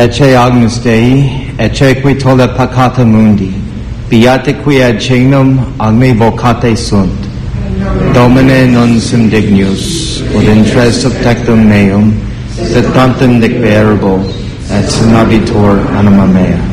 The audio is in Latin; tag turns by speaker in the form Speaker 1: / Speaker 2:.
Speaker 1: Ecce Agnus Dei, ecce qui tolle peccata mundi, beate qui ad cenum agni vocate sunt. Domine non sum dignus, ut intres subtectum meum, sed tantum dicverbo, et sumabitur anima mea.